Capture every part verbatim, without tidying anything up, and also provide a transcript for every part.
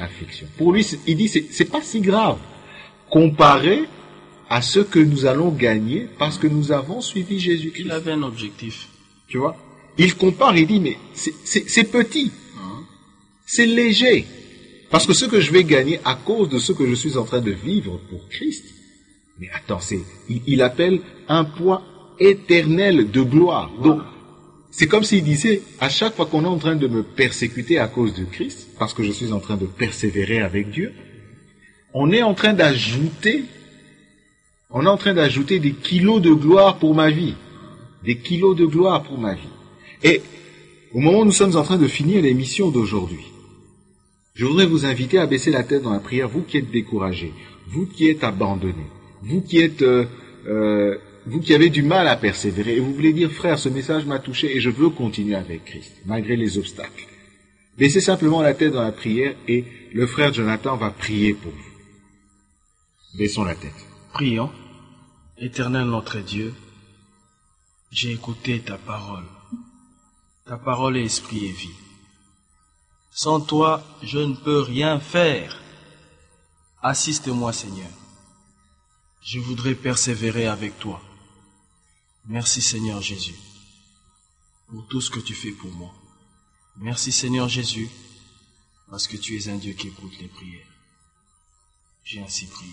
affliction. Pour lui, il dit, c'est, c'est pas si grave, comparé à ce que nous allons gagner parce que nous avons suivi Jésus-Christ. Il avait un objectif. Tu vois? Il compare, il dit, mais c'est, c'est, c'est petit, hein? C'est léger, parce que ce que je vais gagner à cause de ce que je suis en train de vivre pour Christ, mais attends, c'est, il, il appelle un poids éternel de gloire. Donc, c'est comme s'il disait, à chaque fois qu'on est en train de me persécuter à cause de Christ, parce que je suis en train de persévérer avec Dieu, on est en train d'ajouter, on est en train d'ajouter des kilos de gloire pour ma vie. Des kilos de gloire pour ma vie. Et au moment où nous sommes en train de finir l'émission d'aujourd'hui, je voudrais vous inviter à baisser la tête dans la prière, vous qui êtes découragés, vous qui êtes abandonnés, vous qui êtes, euh, euh, vous qui avez du mal à persévérer, et vous voulez dire, frère, ce message m'a touché et je veux continuer avec Christ, malgré les obstacles. Baissez simplement la tête dans la prière et le frère Jonathan va prier pour vous. Baissons la tête. Prions. Éternel notre Dieu, j'ai écouté ta parole. Ta parole est esprit et vie. Sans toi, je ne peux rien faire. Assiste-moi, Seigneur. Je voudrais persévérer avec toi. Merci, Seigneur Jésus, pour tout ce que tu fais pour moi. Merci, Seigneur Jésus, parce que tu es un Dieu qui écoute les prières. J'ai ainsi prié.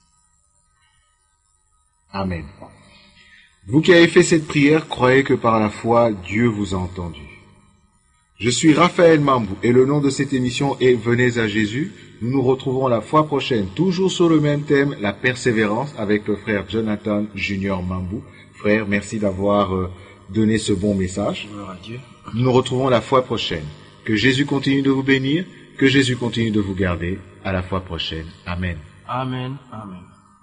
Amen. Vous qui avez fait cette prière, croyez que par la foi, Dieu vous a entendu. Je suis Raphaël Mambou et le nom de cette émission est Venez à Jésus. Nous nous retrouvons la fois prochaine, toujours sur le même thème, la persévérance, avec le frère Jonathan Junior Mambou. Frère, merci d'avoir euh, donné ce bon message. Gloire à Dieu. Nous nous retrouvons la fois prochaine. Que Jésus continue de vous bénir, que Jésus continue de vous garder. À la fois prochaine. Amen. Amen. Amen.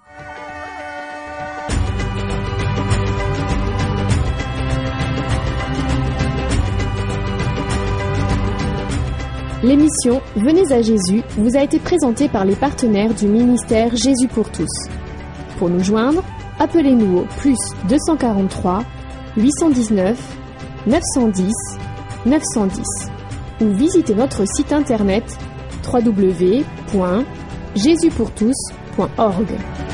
L'émission Venez à Jésus vous a été présentée par les partenaires du ministère Jésus pour tous. Pour nous joindre, appelez-nous au plus deux cent quarante-trois, huit cent dix-neuf, neuf cent dix, neuf cent dix ou visitez notre site internet w w w point jésus pour tous point org.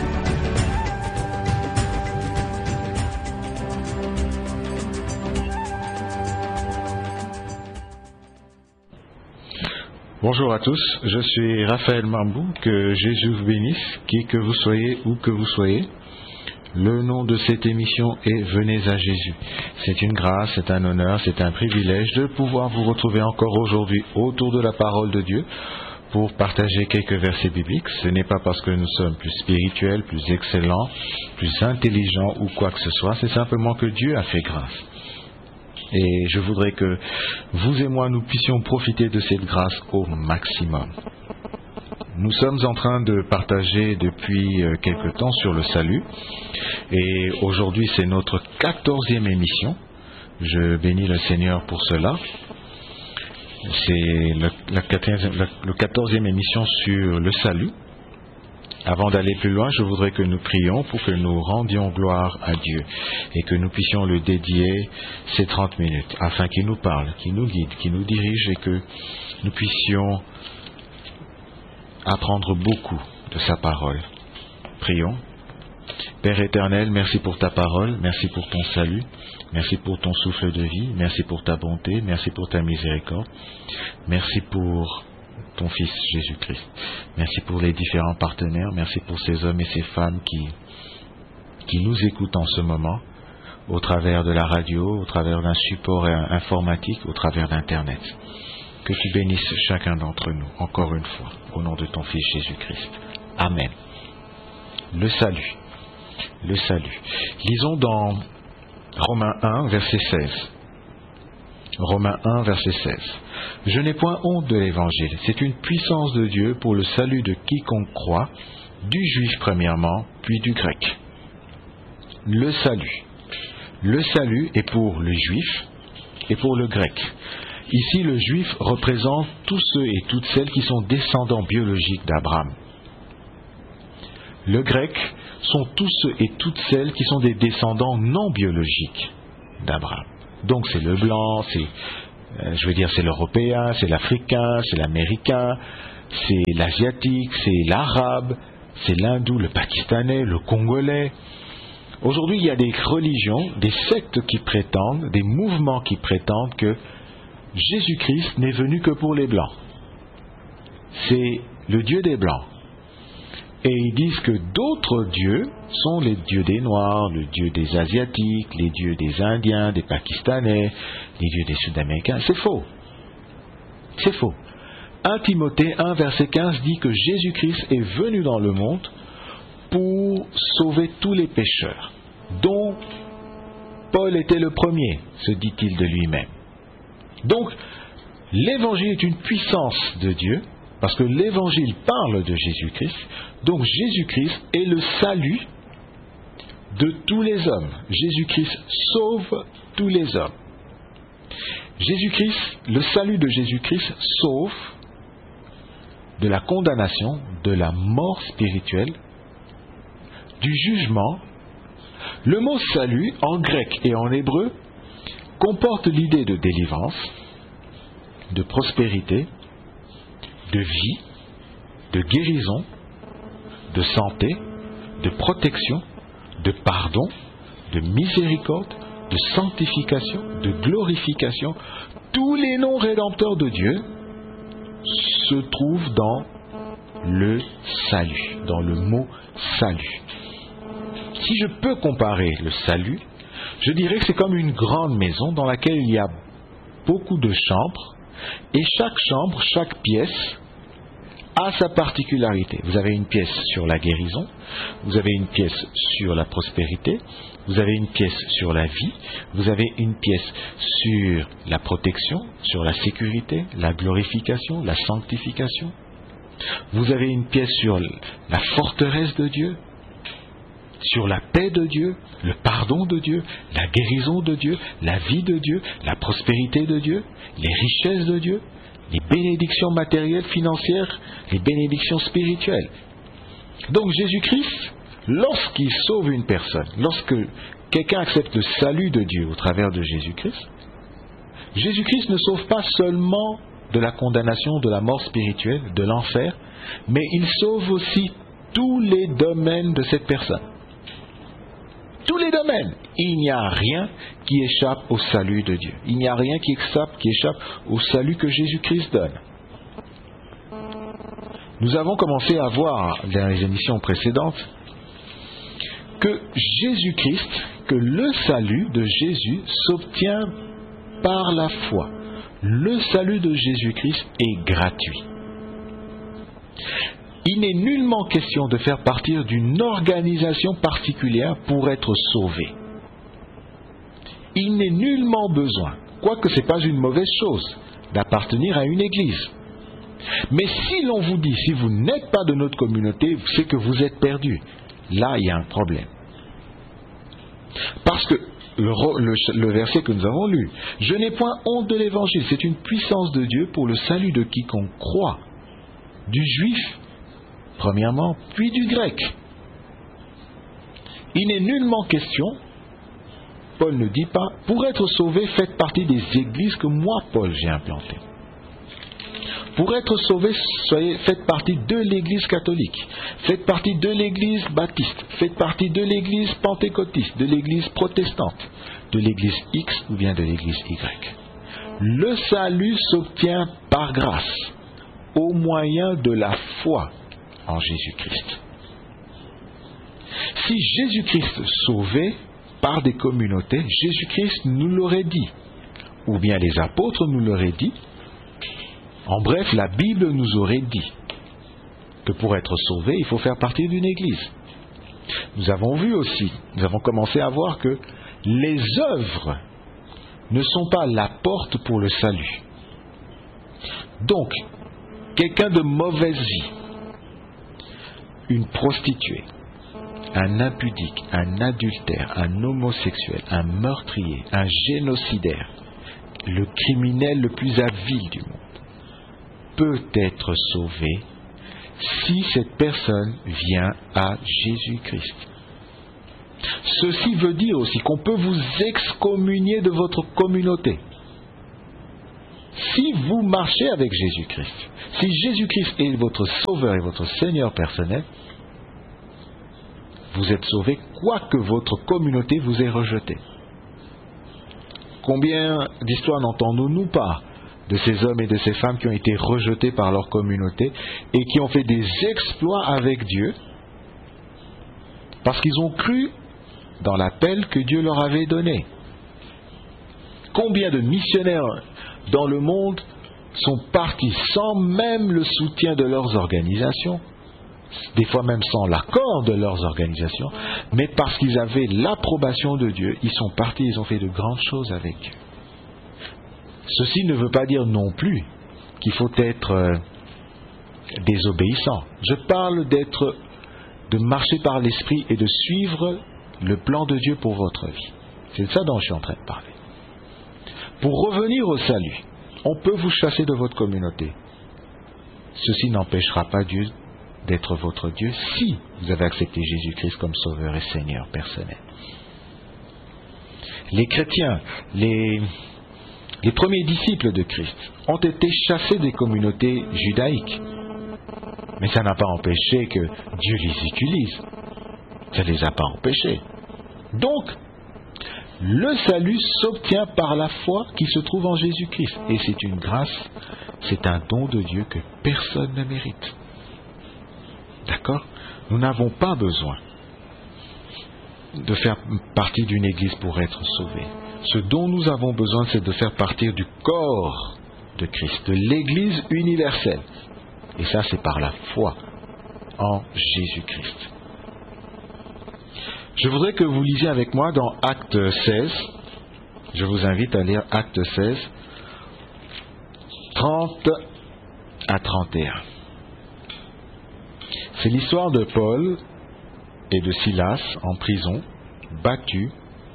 Bonjour à tous, je suis Raphaël Mambou, que Jésus vous bénisse, qui que vous soyez, où que vous soyez. Le nom de cette émission est Venez à Jésus. C'est une grâce, c'est un honneur, c'est un privilège de pouvoir vous retrouver encore aujourd'hui autour de la parole de Dieu pour partager quelques versets bibliques. Ce n'est pas parce que nous sommes plus spirituels, plus excellents, plus intelligents ou quoi que ce soit, c'est simplement que Dieu a fait grâce. Et je voudrais que vous et moi, nous puissions profiter de cette grâce au maximum. Nous sommes en train de partager depuis quelque temps sur le salut. Et aujourd'hui, c'est notre quatorzième émission. Je bénis le Seigneur pour cela. C'est le, la quatorzième, la, le quatorzième émission sur le salut. Avant d'aller plus loin, je voudrais que nous prions pour que nous rendions gloire à Dieu et que nous puissions le dédier ces trente minutes afin qu'il nous parle, qu'il nous guide, qu'il nous dirige et que nous puissions apprendre beaucoup de sa parole. Prions. Père éternel, merci pour ta parole, merci pour ton salut, merci pour ton souffle de vie, merci pour ta bonté, merci pour ta miséricorde, merci pour ton Fils Jésus-Christ. Merci pour les différents partenaires, merci pour ces hommes et ces femmes qui, qui nous écoutent en ce moment, au travers de la radio, au travers d'un support informatique, au travers d'Internet. Que tu bénisses chacun d'entre nous, encore une fois, au nom de ton Fils Jésus-Christ. Amen. Le salut. Le salut. Lisons dans Romains un, verset seize. Romains un, verset seize. Je n'ai point honte de l'Évangile. C'est une puissance de Dieu pour le salut de quiconque croit, du juif premièrement, puis du grec. Le salut. Le salut est pour le juif et pour le grec. Ici, le juif représente tous ceux et toutes celles qui sont descendants biologiques d'Abraham. Le grec sont tous ceux et toutes celles qui sont des descendants non biologiques d'Abraham. Donc c'est le blanc, c'est, euh, je veux dire, c'est l'européen, c'est l'africain, c'est l'américain, c'est l'asiatique, c'est l'arabe, c'est l'hindou, le pakistanais, le congolais. Aujourd'hui, il y a des religions, des sectes qui prétendent, des mouvements qui prétendent que Jésus-Christ n'est venu que pour les Blancs. C'est le Dieu des Blancs. Et ils disent que d'autres dieux sont les dieux des Noirs, le Dieu des Asiatiques, les dieux des Indiens, des Pakistanais, les dieux des Sud-Américains. C'est faux. C'est faux. un Timothée un, verset quinze dit que Jésus-Christ est venu dans le monde pour sauver tous les pécheurs, dont Paul était le premier, se dit-il de lui-même. Donc, l'évangile est une puissance de Dieu, parce que l'évangile parle de Jésus-Christ. Donc Jésus-Christ est le salut de tous les hommes. Jésus-Christ sauve tous les hommes. Jésus-Christ, le salut de Jésus-Christ sauve de la condamnation, de la mort spirituelle, du jugement. Le mot salut, en grec et en hébreu, comporte l'idée de délivrance, de prospérité, de vie, de guérison, de santé, de protection, de pardon, de miséricorde, de sanctification, de glorification. Tous les noms rédempteurs de Dieu se trouvent dans le salut, dans le mot salut. Si je peux comparer le salut, je dirais que c'est comme une grande maison dans laquelle il y a beaucoup de chambres, et chaque chambre, chaque pièce a sa particularité. Vous avez une pièce sur la guérison, vous avez une pièce sur la prospérité, vous avez une pièce sur la vie, vous avez une pièce sur la protection, sur la sécurité, la glorification, la sanctification. Vous avez une pièce sur la forteresse de Dieu, sur la paix de Dieu, le pardon de Dieu, la guérison de Dieu, la vie de Dieu, la prospérité de Dieu, les richesses de Dieu, les bénédictions matérielles, financières, les bénédictions spirituelles. Donc Jésus-Christ, lorsqu'il sauve une personne, lorsque quelqu'un accepte le salut de Dieu au travers de Jésus-Christ, Jésus-Christ ne sauve pas seulement de la condamnation, de la mort spirituelle, de l'enfer, mais il sauve aussi tous les domaines de cette personne. Tous les domaines. Il n'y a rien qui échappe au salut de Dieu. Il n'y a rien qui échappe, qui échappe au salut que Jésus-Christ donne. Nous avons commencé à voir dans les émissions précédentes que Jésus-Christ, que le salut de Jésus s'obtient par la foi. Le salut de Jésus-Christ est gratuit. Il n'est nullement question de faire partie d'une organisation particulière pour être sauvé. Il n'est nullement besoin, quoique ce n'est pas une mauvaise chose, d'appartenir à une église. Mais si l'on vous dit, si vous n'êtes pas de notre communauté, c'est que vous êtes perdu. Là, il y a un problème. Parce que le, le, le verset que nous avons lu, « Je n'ai point honte de l'évangile », c'est une puissance de Dieu pour le salut de quiconque croit, du juif, premièrement, puis du grec. Il n'est nullement question, Paul ne dit pas, pour être sauvé, faites partie des églises que moi, Paul, j'ai implantées. Pour être sauvé, soyez, faites partie de l'église catholique, faites partie de l'église baptiste, faites partie de l'église pentecôtiste, de l'église protestante, de l'église X ou bien de l'église Y. Le salut s'obtient par grâce, au moyen de la foi en Jésus-Christ. Si Jésus-Christ sauvait par des communautés, Jésus-Christ nous l'aurait dit, ou bien les apôtres nous l'auraient dit. En bref, la Bible nous aurait dit que pour être sauvé, il faut faire partie d'une église. Nous avons vu aussi, nous avons commencé à voir que les œuvres ne sont pas la porte pour le salut. Donc, quelqu'un de mauvaise vie, une prostituée, un impudique, un adultère, un homosexuel, un meurtrier, un génocidaire, le criminel le plus avile du monde, peut être sauvé si cette personne vient à Jésus-Christ. Ceci veut dire aussi qu'on peut vous excommunier de votre communauté. Si vous marchez avec Jésus-Christ, Si Jésus-Christ est votre sauveur et votre Seigneur personnel, vous êtes sauvé, quoique votre communauté vous ait rejeté. Combien d'histoires n'entendons-nous pas de ces hommes et de ces femmes qui ont été rejetés par leur communauté et qui ont fait des exploits avec Dieu parce qu'ils ont cru dans l'appel que Dieu leur avait donné. Combien de missionnaires dans le monde sont partis sans même le soutien de leurs organisations, des fois même sans l'accord de leurs organisations, mais parce qu'ils avaient l'approbation de Dieu, ils sont partis, ils ont fait de grandes choses avec Dieu. Ceci ne veut pas dire non plus qu'il faut être euh, désobéissant. Je parle d'être, de marcher par l'esprit et de suivre le plan de Dieu pour votre vie. C'est de ça dont je suis en train de parler. Pour revenir au salut, on peut vous chasser de votre communauté. Ceci n'empêchera pas Dieu d'être votre Dieu si vous avez accepté Jésus-Christ comme Sauveur et Seigneur personnel. Les chrétiens, les, les premiers disciples de Christ ont été chassés des communautés judaïques. Mais ça n'a pas empêché que Dieu les utilise. Ça ne les a pas empêchés. Donc, le salut s'obtient par la foi qui se trouve en Jésus-Christ. Et c'est une grâce, c'est un don de Dieu que personne ne mérite. D'accord ? Nous n'avons pas besoin de faire partie d'une église pour être sauvés. Ce dont nous avons besoin, c'est de faire partie du corps de Christ, de l'église universelle. Et ça, c'est par la foi en Jésus-Christ. Je voudrais que vous lisiez avec moi dans Acte seize. Je vous invite à lire Acte seize, trente à trente et un. C'est l'histoire de Paul et de Silas en prison, battus,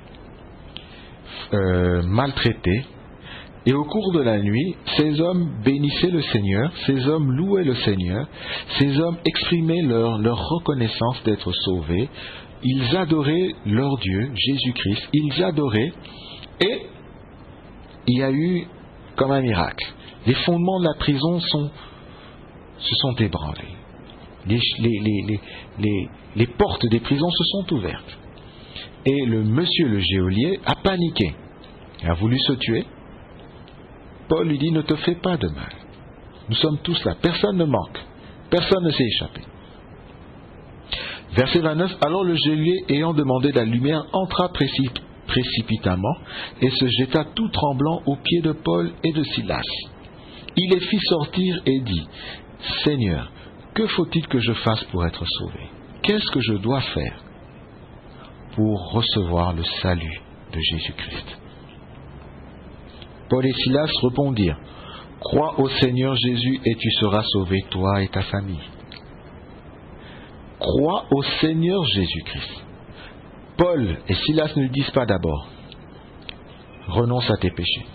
euh, maltraités. Et au cours de la nuit, ces hommes bénissaient le Seigneur, ces hommes louaient le Seigneur, ces hommes exprimaient leur, leur reconnaissance d'être sauvés. Ils adoraient leur Dieu, Jésus-Christ, ils adoraient, et il y a eu comme un miracle. Les fondements de la prison sont, se sont ébranlés. Les, les, les, les, les portes des prisons se sont ouvertes. Et le monsieur le geôlier a paniqué. Il a voulu se tuer. Paul lui dit, ne te fais pas de mal. Nous sommes tous là, personne ne manque, personne ne s'est échappé. Verset vingt-neuf, alors le geôlier, ayant demandé la lumière, entra précip- précipitamment et se jeta tout tremblant aux pieds de Paul et de Silas. Il les fit sortir et dit, Seigneur, que faut-il que je fasse pour être sauvé? Qu'est-ce que je dois faire pour recevoir le salut de Jésus-Christ? Paul et Silas répondirent, crois au Seigneur Jésus et tu seras sauvé, toi et ta famille. Crois au Seigneur Jésus-Christ. Paul et Silas ne disent pas d'abord, renonce à tes péchés.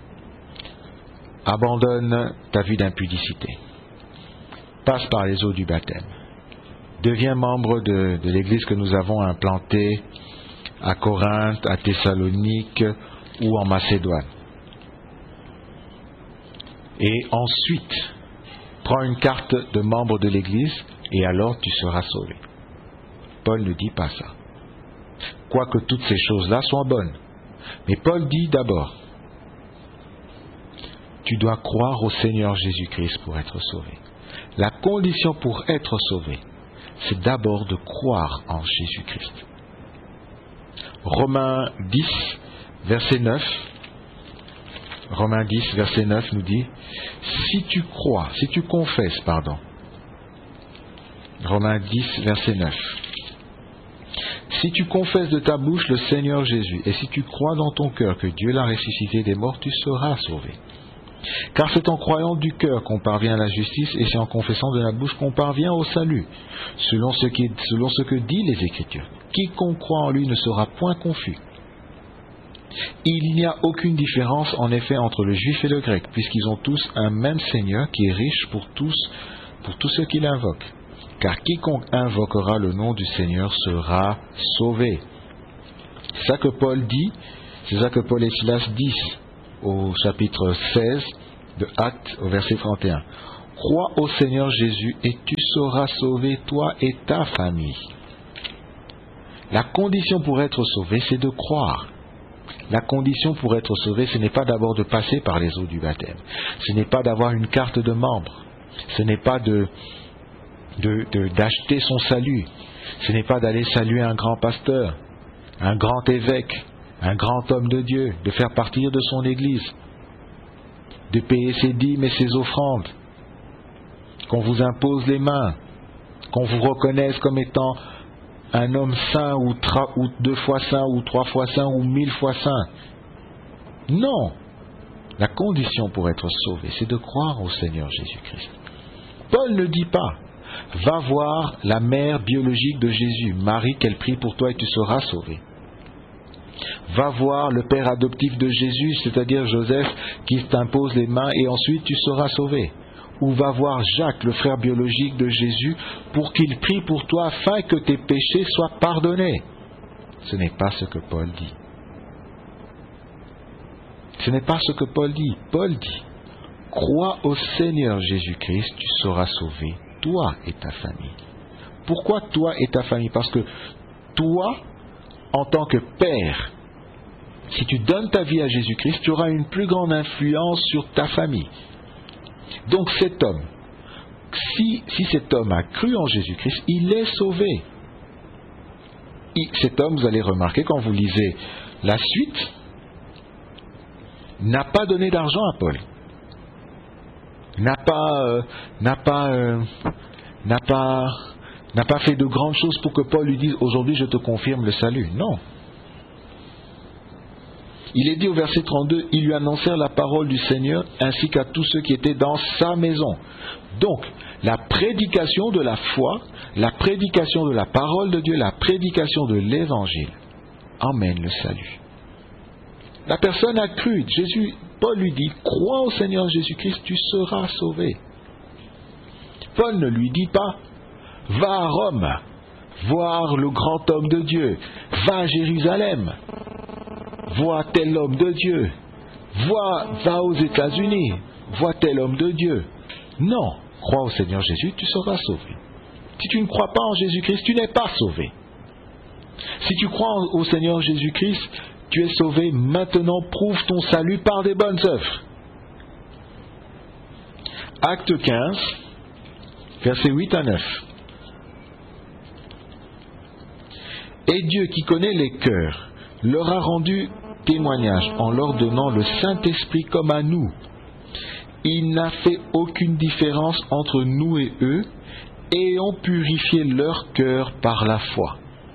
Abandonne ta vie d'impudicité. Passe par les eaux du baptême. Deviens membre de, de l'église que nous avons implantée à Corinthe, à Thessalonique ou en Macédoine. Et ensuite, prends une carte de membre de l'église et alors tu seras sauvé. Paul ne dit pas ça. Quoique toutes ces choses-là soient bonnes. Mais Paul dit d'abord, tu dois croire au Seigneur Jésus-Christ pour être sauvé. La condition pour être sauvé, c'est d'abord de croire en Jésus-Christ. Romains dix, verset neuf. Romains dix, verset neuf nous dit, si tu crois, si tu confesses, pardon. Romains dix, verset neuf. Si tu confesses de ta bouche le Seigneur Jésus, et si tu crois dans ton cœur que Dieu l'a ressuscité des morts, tu seras sauvé. Car c'est en croyant du cœur qu'on parvient à la justice, et c'est en confessant de la bouche qu'on parvient au salut, selon ce, qui, selon ce que dit les Écritures. Quiconque croit en lui ne sera point confus. Il n'y a aucune différence en effet entre le juif et le grec, puisqu'ils ont tous un même Seigneur qui est riche pour tous, pour tous ceux qui l'invoquent. Car quiconque invoquera le nom du Seigneur sera sauvé. C'est ça que Paul dit, c'est ça que Paul et Silas disent au chapitre seize de Actes, au verset trente et un. Crois au Seigneur Jésus et tu seras sauvé, toi et ta famille. La condition pour être sauvé, c'est de croire. La condition pour être sauvé, ce n'est pas d'abord de passer par les eaux du baptême. Ce n'est pas d'avoir une carte de membre. Ce n'est pas de, de, de, d'acheter son salut. Ce n'est pas d'aller saluer un grand pasteur, un grand évêque, un grand homme de Dieu, de faire partir de son église, de payer ses dîmes et ses offrandes, qu'on vous impose les mains, qu'on vous reconnaisse comme étant un homme saint ou, tra- ou deux fois saint ou trois fois saint ou mille fois saint. Non. La condition pour être sauvé, c'est de croire au Seigneur Jésus-Christ. Paul ne dit pas « Va voir la mère biologique de Jésus, Marie, qu'elle prie pour toi et tu seras sauvé. » Va voir le père adoptif de Jésus, c'est-à-dire Joseph, qui t'impose les mains et ensuite tu seras sauvé. Ou va voir Jacques, le frère biologique de Jésus, pour qu'il prie pour toi afin que tes péchés soient pardonnés. Ce n'est pas ce que Paul dit. Ce n'est pas ce que Paul dit. Paul dit, crois au Seigneur Jésus-Christ, tu seras sauvé, toi et ta famille. Pourquoi toi et ta famille? Parce que toi, en tant que père, si tu donnes ta vie à Jésus-Christ, tu auras une plus grande influence sur ta famille. Donc cet homme, si, si cet homme a cru en Jésus-Christ, il est sauvé. Et cet homme, vous allez remarquer quand vous lisez la suite, n'a pas donné d'argent à Paul. N'a pas, euh, n'a pas, euh, n'a pas, n'a pas fait de grandes choses pour que Paul lui dise aujourd'hui je te confirme le salut. Non. Il est dit au verset trente-deux, ils lui annoncèrent la parole du Seigneur ainsi qu'à tous ceux qui étaient dans sa maison. Donc, la prédication de la foi, la prédication de la parole de Dieu, la prédication de l'évangile emmène le salut. La personne a cru. Jésus, Paul lui dit, crois au Seigneur Jésus-Christ, tu seras sauvé. Paul ne lui dit pas, va à Rome, voir le grand homme de Dieu, va à Jérusalem, vois tel homme de Dieu, vois, va aux États-Unis, vois tel homme de Dieu. Non, crois au Seigneur Jésus, tu seras sauvé. Si tu ne crois pas en Jésus-Christ, tu n'es pas sauvé. Si tu crois au Seigneur Jésus-Christ, tu es sauvé. Maintenant, prouve ton salut par des bonnes œuvres. Acte quinze, versets huit à neuf. Et Dieu qui connaît les cœurs leur a rendu témoignage en leur donnant le Saint-Esprit comme à nous. Il n'a fait aucune différence entre nous et eux, et ont purifié leur cœur par la foi.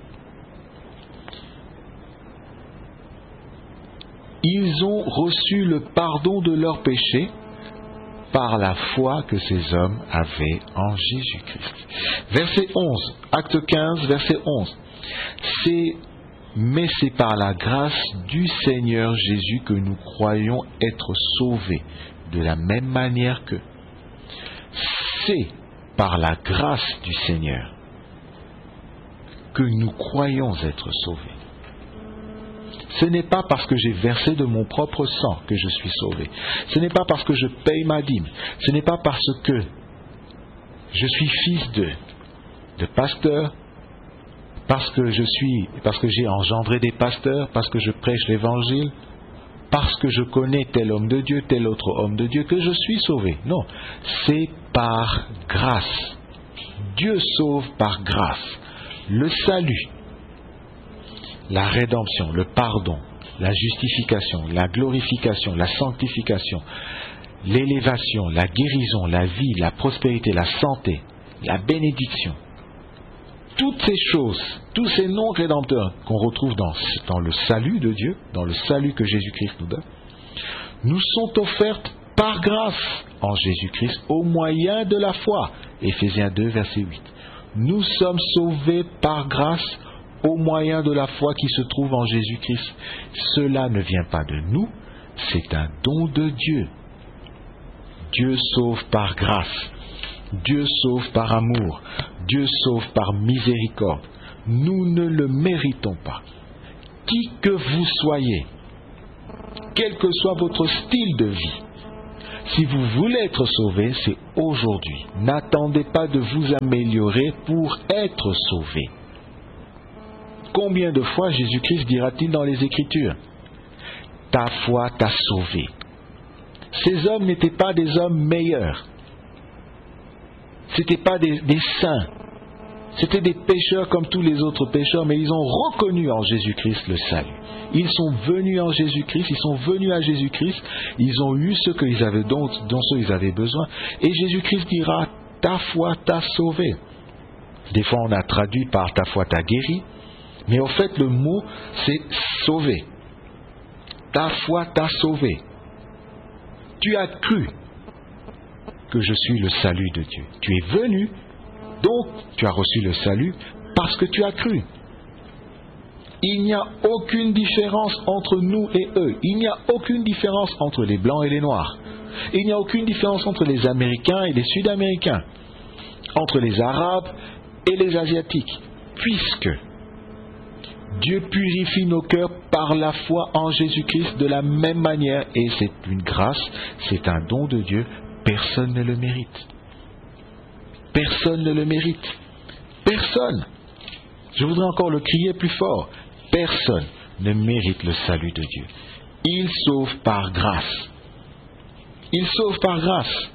Ils ont reçu le pardon de leurs péchés par la foi que ces hommes avaient en Jésus-Christ. Verset onze, acte quinze, verset onze. C'est Mais c'est par la grâce du Seigneur Jésus que nous croyons être sauvés, de la même manière que c'est par la grâce du Seigneur que nous croyons être sauvés. Ce n'est pas parce que j'ai versé de mon propre sang que je suis sauvé. Ce n'est pas parce que je paye ma dîme. Ce n'est pas parce que je suis fils de, de pasteur, parce que je suis, parce que j'ai engendré des pasteurs, parce que je prêche l'évangile, parce que je connais tel homme de Dieu, tel autre homme de Dieu, que je suis sauvé. Non, c'est par grâce. Dieu sauve par grâce. Le salut, la rédemption, le pardon, la justification, la glorification, la sanctification, l'élévation, la guérison, la vie, la prospérité, la santé, la bénédiction. Toutes ces choses, tous ces noms rédempteurs qu'on retrouve dans, dans le salut de Dieu, dans le salut que Jésus-Christ nous donne, nous sont offertes par grâce en Jésus-Christ au moyen de la foi. Éphésiens deux, verset huit. Nous sommes sauvés par grâce au moyen de la foi qui se trouve en Jésus-Christ. Cela ne vient pas de nous, c'est un don de Dieu. Dieu sauve par grâce. Dieu sauve par amour. Dieu sauve par miséricorde. Nous ne le méritons pas. Qui que vous soyez, quel que soit votre style de vie, si vous voulez être sauvé, c'est aujourd'hui. N'attendez pas de vous améliorer pour être sauvé. Combien de fois Jésus-Christ dira-t-il dans les Écritures ? Ta foi t'a sauvé. Ces hommes n'étaient pas des hommes meilleurs. Ce n'étaient pas des, des saints. C'étaient des pécheurs comme tous les autres pécheurs, mais ils ont reconnu en Jésus-Christ le salut. Ils sont venus en Jésus-Christ, ils sont venus à Jésus-Christ, ils ont eu ce qu'ils avaient, dont, dont ce ils avaient besoin, et Jésus-Christ dira, ta foi t'a sauvé. Des fois on a traduit par ta foi t'a guéri, mais au fait le mot c'est sauvé. Ta foi t'a sauvé. Tu as cru que je suis le salut de Dieu. Tu es venu, donc tu as reçu le salut parce que tu as cru. Il n'y a aucune différence entre nous et eux. Il n'y a aucune différence entre les blancs et les noirs. Il n'y a aucune différence entre les Américains et les Sud-Américains, entre les Arabes et les Asiatiques, puisque Dieu purifie nos cœurs par la foi en Jésus-Christ de la même manière, et c'est une grâce, c'est un don de Dieu, personne ne le mérite. Personne ne le mérite. Personne. Je voudrais encore le crier plus fort. Personne ne mérite le salut de Dieu. Il sauve par grâce. Il sauve par grâce.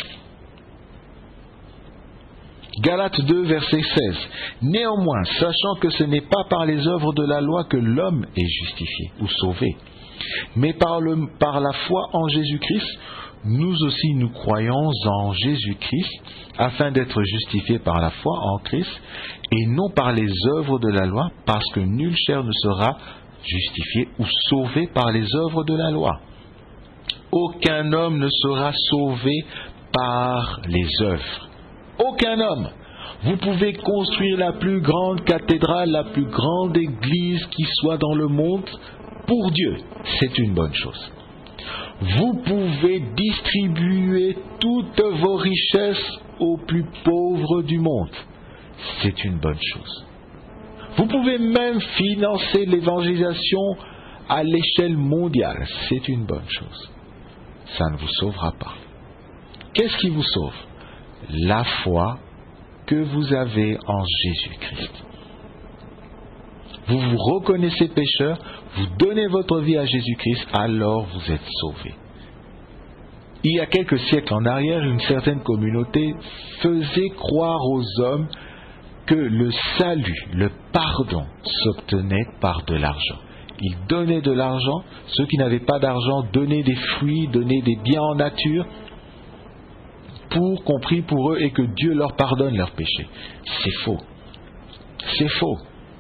Galates deux, verset seize. Néanmoins, sachant que ce n'est pas par les œuvres de la loi que l'homme est justifié ou sauvé, mais par, le, par la foi en Jésus-Christ, nous aussi nous croyons en Jésus-Christ afin d'être justifiés par la foi en Christ et non par les œuvres de la loi, parce que nulle chair ne sera justifié ou sauvé par les œuvres de la loi. Aucun homme ne sera sauvé par les œuvres. Aucun homme. Vous pouvez construire la plus grande cathédrale, la plus grande église qui soit dans le monde pour Dieu. C'est une bonne chose. Vous pouvez distribuer toutes vos richesses aux plus pauvres du monde. C'est une bonne chose. Vous pouvez même financer l'évangélisation à l'échelle mondiale. C'est une bonne chose. Ça ne vous sauvera pas. Qu'est-ce qui vous sauve ? La foi que vous avez en Jésus-Christ. Vous vous reconnaissez pécheur, vous donnez votre vie à Jésus-Christ, alors vous êtes sauvés. Il y a quelques siècles en arrière, une certaine communauté faisait croire aux hommes que le salut, le pardon, s'obtenait par de l'argent. Ils donnaient de l'argent, ceux qui n'avaient pas d'argent donnaient des fruits, donnaient des biens en nature, pour qu'on prie pour eux et que Dieu leur pardonne leurs péchés. C'est faux. C'est faux.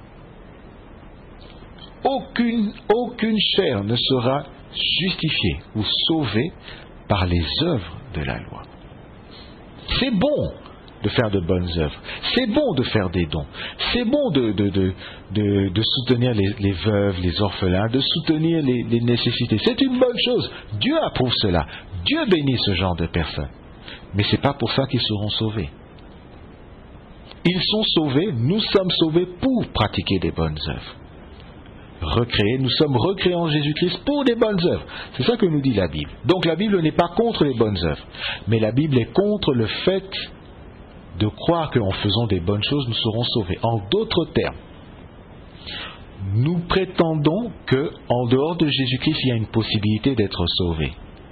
Aucune, aucune chair ne sera justifiée ou sauvée par les œuvres de la loi. C'est bon de faire de bonnes œuvres. C'est bon de faire des dons. C'est bon de, de, de, de, de soutenir les, les veuves, les orphelins, de soutenir les, les nécessités. C'est une bonne chose. Dieu approuve cela. Dieu bénit ce genre de personnes. Mais ce n'est pas pour ça qu'ils seront sauvés. Ils sont sauvés, nous sommes sauvés pour pratiquer des bonnes œuvres. Recréés, nous sommes recréés en Jésus-Christ pour des bonnes œuvres. C'est ça que nous dit la Bible. Donc la Bible n'est pas contre les bonnes œuvres, mais la Bible est contre le fait de croire qu'en faisant des bonnes choses, nous serons sauvés. En d'autres termes, nous prétendons qu'en dehors de Jésus-Christ, il y a une possibilité d'être sauvé.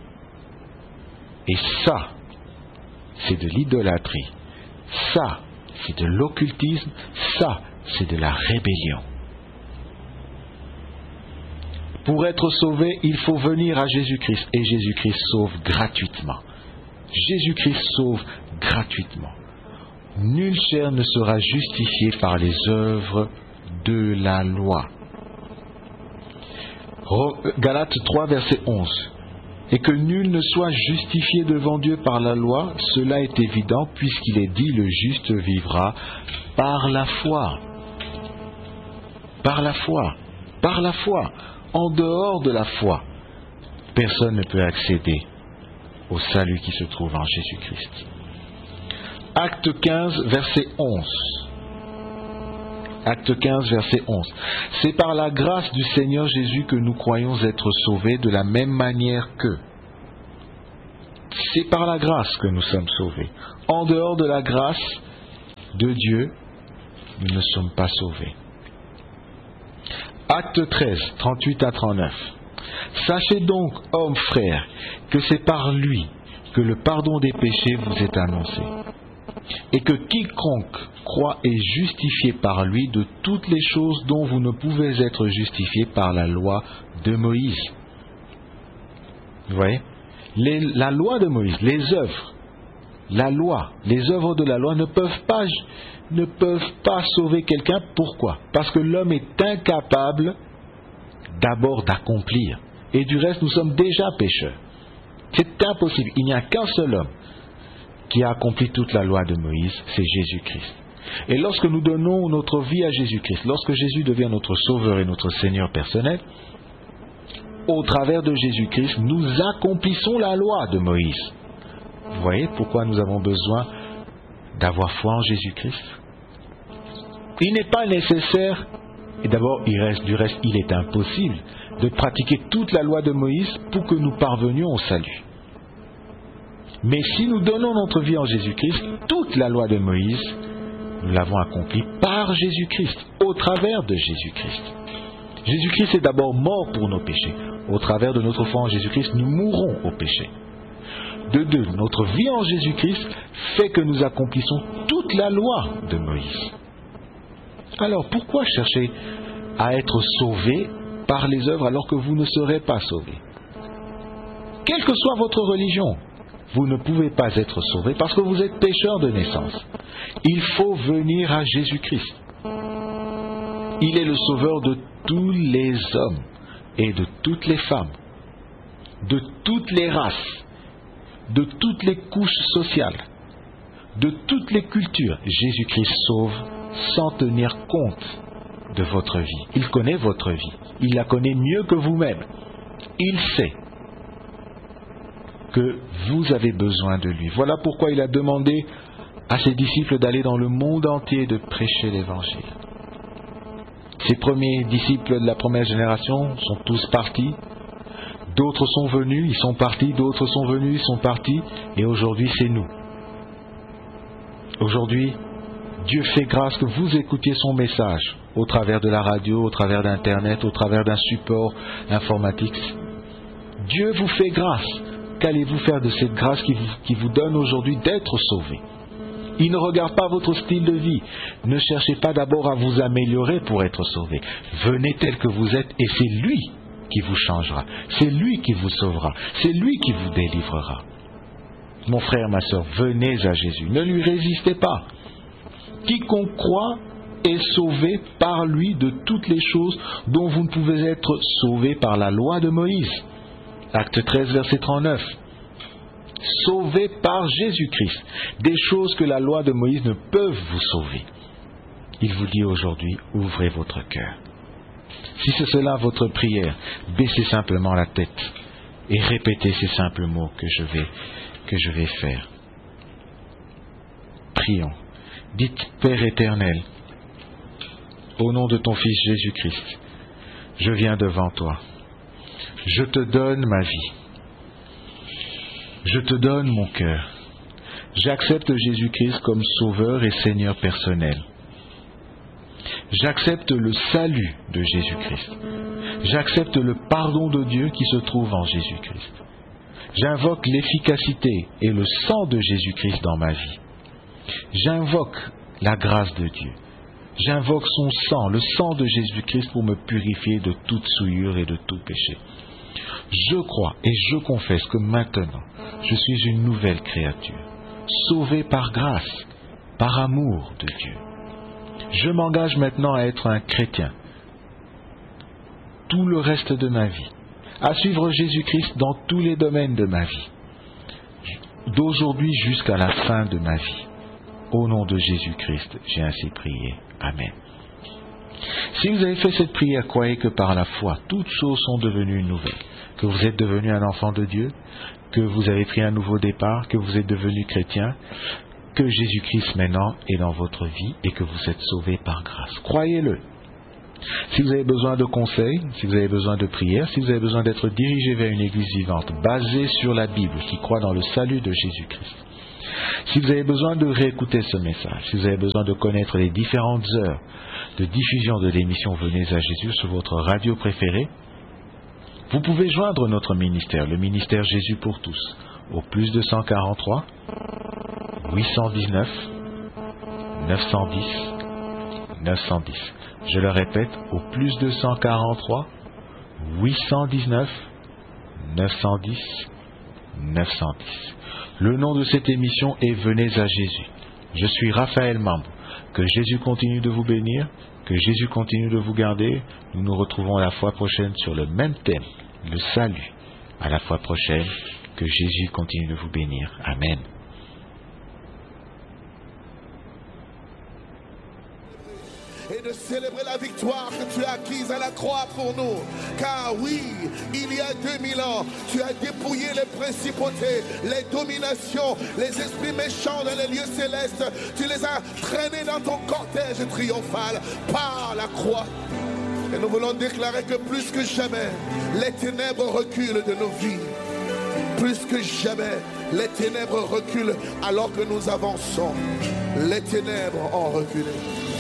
Et ça, c'est de l'idolâtrie. Ça, c'est de l'occultisme. Ça, c'est de la rébellion. Pour être sauvé, il faut venir à Jésus-Christ. Et Jésus-Christ sauve gratuitement. Jésus-Christ sauve gratuitement. Nulle chair ne sera justifiée par les œuvres de la loi. Galates trois, verset onze. Et que nul ne soit justifié devant Dieu par la loi, cela est évident, puisqu'il est dit, le juste vivra par la foi. Par la foi. Par la foi. En dehors de la foi, personne ne peut accéder au salut qui se trouve en Jésus-Christ. Acte quinze, verset onze. Acte quinze, verset onze. C'est par la grâce du Seigneur Jésus que nous croyons être sauvés de la même manière que. C'est par la grâce que nous sommes sauvés. En dehors de la grâce de Dieu, nous ne sommes pas sauvés. Acte treize, trente-huit à trente-neuf. Sachez donc, hommes frères, que c'est par lui que le pardon des péchés vous est annoncé, et que quiconque croit est justifié par lui de toutes les choses dont vous ne pouvez être justifiés par la loi de Moïse. Vous voyez, les, la loi de Moïse, les œuvres, la loi, les œuvres de la loi ne peuvent pas, ne peuvent pas sauver quelqu'un. Pourquoi? Parce que l'homme est incapable d'abord d'accomplir. Et du reste, nous sommes déjà pécheurs. C'est impossible. Il n'y a qu'un seul homme qui a accompli toute la loi de Moïse, c'est Jésus-Christ. Et lorsque nous donnons notre vie à Jésus-Christ, lorsque Jésus devient notre Sauveur et notre Seigneur personnel, au travers de Jésus-Christ, nous accomplissons la loi de Moïse. Vous voyez pourquoi nous avons besoin d'avoir foi en Jésus-Christ? Il n'est pas nécessaire, et d'abord, il reste, du reste, il est impossible de pratiquer toute la loi de Moïse pour que nous parvenions au salut. Mais si nous donnons notre vie en Jésus-Christ, toute la loi de Moïse, nous l'avons accomplie par Jésus-Christ, au travers de Jésus-Christ. Jésus-Christ est d'abord mort pour nos péchés. Au travers de notre foi en Jésus-Christ, nous mourrons au péché. De deux, notre vie en Jésus-Christ fait que nous accomplissons toute la loi de Moïse. Alors, pourquoi chercher à être sauvé par les œuvres alors que vous ne serez pas sauvés? Quelle que soit votre religion, vous ne pouvez pas être sauvés parce que vous êtes pécheurs de naissance. Il faut venir à Jésus-Christ. Il est le sauveur de tous les hommes et de toutes les femmes, de toutes les races, de toutes les couches sociales, de toutes les cultures. Jésus-Christ sauve sans tenir compte de votre vie. Il connaît votre vie. Il la connaît mieux que vous-même. Il sait que vous avez besoin de lui. Voilà pourquoi il a demandé à ses disciples d'aller dans le monde entier et de prêcher l'évangile. Ces premiers disciples de la première génération sont tous partis. D'autres sont venus, ils sont partis. D'autres sont venus, ils sont partis. Et aujourd'hui, c'est nous. Aujourd'hui, Dieu fait grâce que vous écoutiez son message au travers de la radio, au travers d'Internet, au travers d'un support informatique. Dieu vous fait grâce. Qu'allez-vous faire de cette grâce qui vous, qui vous donne aujourd'hui d'être sauvé? Il ne regarde pas votre style de vie. Ne cherchez pas d'abord à vous améliorer pour être sauvé. Venez tel que vous êtes et c'est lui qui vous changera. C'est lui qui vous sauvera. C'est lui qui vous délivrera. Mon frère, ma sœur, venez à Jésus. Ne lui résistez pas. Quiconque croit est sauvé par lui de toutes les choses dont vous ne pouvez être sauvés par la loi de Moïse. Acte treize, verset trente-neuf. Sauvé par Jésus-Christ. Des choses que la loi de Moïse ne peuvent vous sauver. Il vous dit aujourd'hui, ouvrez votre cœur. Si c'est cela votre prière, baissez simplement la tête et répétez ces simples mots que je vais, que je vais faire. Prions. Dites, Père éternel, au nom de ton Fils Jésus-Christ, je viens devant toi. Je te donne ma vie. Je te donne mon cœur. J'accepte Jésus-Christ comme Sauveur et Seigneur personnel. J'accepte le salut de Jésus-Christ. J'accepte le pardon de Dieu qui se trouve en Jésus-Christ. J'invoque l'efficacité et le sang de Jésus-Christ dans ma vie. J'invoque la grâce de Dieu. J'invoque son sang, le sang de Jésus-Christ pour me purifier de toute souillure et de tout péché. Je crois et je confesse que maintenant, je suis une nouvelle créature, sauvée par grâce, par amour de Dieu. Je m'engage maintenant à être un chrétien tout le reste de ma vie, à suivre Jésus-Christ dans tous les domaines de ma vie, d'aujourd'hui jusqu'à la fin de ma vie. Au nom de Jésus-Christ, j'ai ainsi prié. Amen. Si vous avez fait cette prière, croyez que par la foi, toutes choses sont devenues nouvelles, que vous êtes devenu un enfant de Dieu, que vous avez pris un nouveau départ, que vous êtes devenu chrétien, que Jésus-Christ maintenant est dans votre vie et que vous êtes sauvé par grâce. Croyez-le. Si vous avez besoin de conseils, si vous avez besoin de prières, si vous avez besoin d'être dirigé vers une église vivante, basée sur la Bible, qui croit dans le salut de Jésus-Christ, si vous avez besoin de réécouter ce message, si vous avez besoin de connaître les différentes heures de diffusion de l'émission Venez à Jésus sur votre radio préférée, vous pouvez joindre notre ministère, le ministère Jésus pour tous, au plus deux cent quarante-trois, huit cent dix-neuf, neuf cent dix, neuf cent dix. Je le répète, au plus deux cent quarante-trois, huit cent dix-neuf, neuf cent dix, neuf cent dix. Le nom de cette émission est Venez à Jésus. Je suis Raphaël Mambou. Que Jésus continue de vous bénir, que Jésus continue de vous garder. Nous nous retrouvons la fois prochaine sur le même thème, le salut. À la fois prochaine, que Jésus continue de vous bénir. Amen. Et de célébrer la victoire que tu as acquise à la croix pour nous. Car oui, il y a deux mille ans, tu as dépouillé les principautés, les dominations, les esprits méchants dans les lieux célestes. Tu les as traînés dans ton cortège triomphal par la croix. Et nous voulons déclarer que plus que jamais, les ténèbres reculent de nos vies. Plus que jamais, les ténèbres reculent alors que nous avançons. Les ténèbres ont reculé.